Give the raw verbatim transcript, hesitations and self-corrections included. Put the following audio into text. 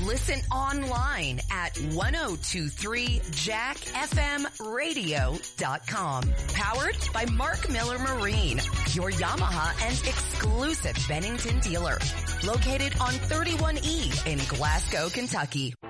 Listen online at ten twenty-three jack f m radio dot com. Powered by Mark Miller Marine, your Yamaha and exclusive Bennington dealer. Located on thirty-one E in Glasgow, Kentucky.